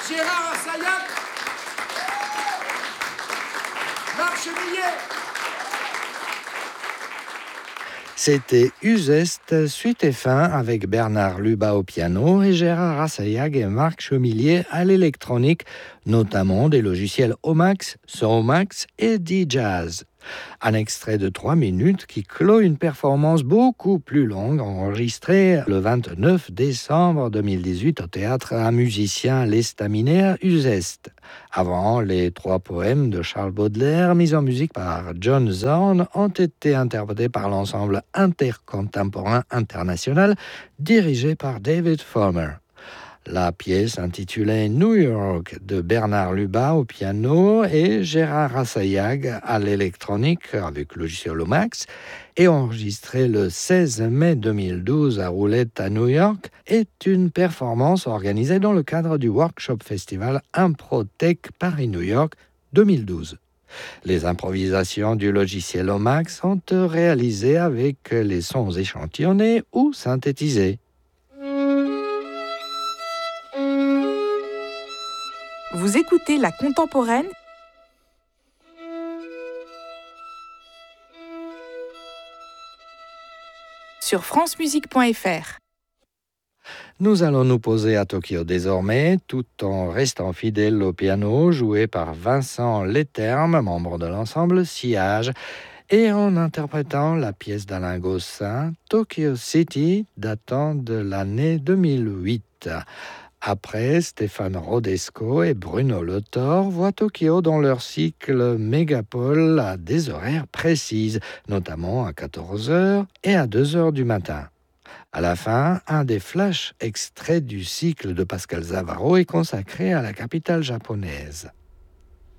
Gérard Assayag, Marc Chemillet. C'était Uzeste, suite et fin avec Bernard Lubat au piano et Gérard Assayag et Marc Chemillet à l'électronique, notamment des logiciels Omax, Somax et D-Jazz. Un extrait de 3 minutes qui clôt une performance beaucoup plus longue enregistrée le 29 décembre 2018 au théâtre à musicien l'estaminaire Uzeste. Avant, les 3 poèmes de Charles Baudelaire mis en musique par John Zorn ont été interprétés par l'ensemble intercontemporain international dirigé par David Fomer. La pièce intitulée New York de Bernard Lubat au piano et Gérard Assayag à l'électronique avec le logiciel Lomax est enregistrée le 16 mai 2012 à Roulette à New York est une performance organisée dans le cadre du Workshop Festival Improtech Paris-New York 2012. Les improvisations du logiciel Lomax sont réalisées avec les sons échantillonnés ou synthétisés. Vous écoutez La Contemporaine sur francemusique.fr. Nous allons nous poser à Tokyo désormais, tout en restant fidèles au piano joué par Vincent Leterme, membre de l'ensemble Sillage, et en interprétant la pièce d'Alain Gossin, Tokyo City, datant de l'année 2008. Après, Stéphane Rodesco et Bruno Le Thor voient Tokyo dans leur cycle Mégapole à des horaires précises, notamment à 14h et à 2h du matin. À la fin, un des flash extraits du cycle de Pascal Zavaro est consacré à la capitale japonaise.